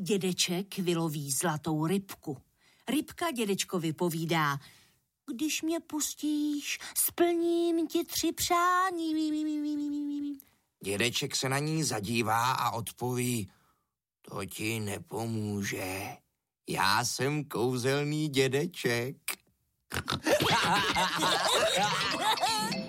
Dědeček vyloví zlatou rybku. Rybka dědečkovi povídá: když mě pustíš, splním ti 3 přání. Dědeček se na ní zadívá a odpoví: to ti nepomůže. Já jsem kouzelný dědeček.